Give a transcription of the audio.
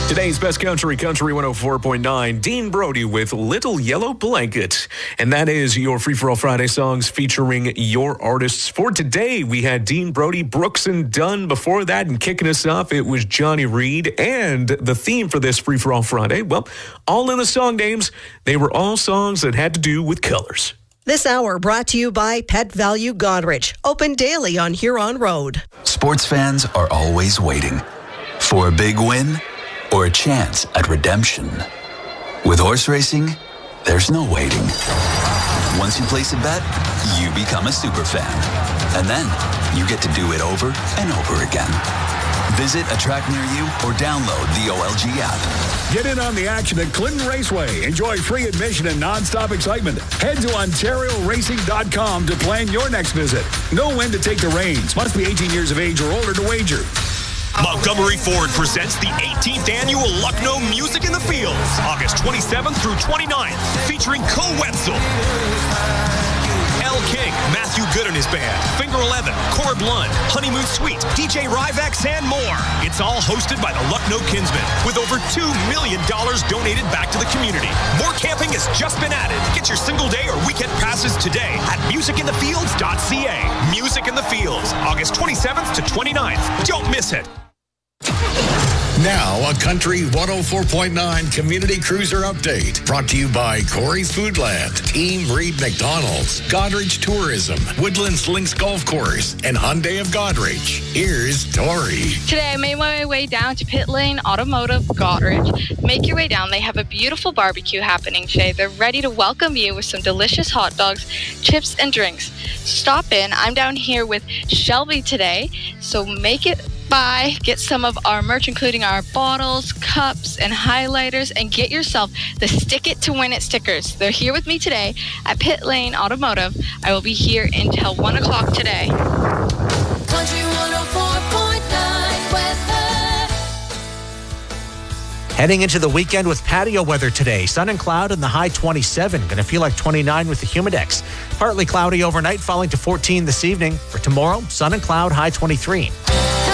Today's Best Country, Country 104.9, Dean Brody with Little Yellow Blanket. And that is your Free For All Friday songs featuring your artists. For today, we had Dean Brody, Brooks and Dunn. Before that, and kicking us off, it was Johnny Reed. And the theme for this Free For All Friday, well, all in the song names, they were all songs that had to do with colors. This hour brought to you by Pet Value Godrich. Open daily on Huron Road. Sports fans are always waiting for a big win or a chance at redemption. With horse racing, there's no waiting. Once you place a bet, you become a super fan. And then you get to do it over and over again. Visit a track near you or download the OLG app. Get in on the action at Clinton Raceway. Enjoy free admission and nonstop excitement. Head to OntarioRacing.com to plan your next visit. Know when to take the reins. Must be 18 years of age or older to wager. Montgomery Ford presents the 18th annual Lucknow Music in the Fields, August 27th through 29th, featuring Co Wetzel, L. King, Matthew Good and his band, Finger 11, Corb Lund, Honeymoon Suite, DJ Ryvex, and more. It's all hosted by the Lucknow Kinsmen, with over $2 million donated back to the community. More camping has just been added. Get your single day or weekend passes today at musicinthefields.ca. Music in the Fields, August 27th to 29th. Don't miss it. Now, a Country 104.9 Community Cruiser Update. Brought to you by Corey's Foodland, Team Reed McDonald's, Godrich Tourism, Woodlands Links Golf Course, and Hyundai of Godrich. Here's Tori. Today, I made my way down to Pit Lane Automotive Godrich. Make your way down. They have a beautiful barbecue happening today. They're ready to welcome you with some delicious hot dogs, chips, and drinks. Stop in. I'm down here with Shelby today, so make it by, get some of our merch, including our bottles, cups, and highlighters, and get yourself the Stick It to Win It stickers. They're here with me today at Pit Lane Automotive. I will be here until 1 o'clock today. Country 104.9 weather. Heading into the weekend with patio weather today. Sun and cloud in the high 27. Going to feel like 29 with the Humidex. Partly cloudy overnight, falling to 14 this evening. For tomorrow, sun and cloud, high 23.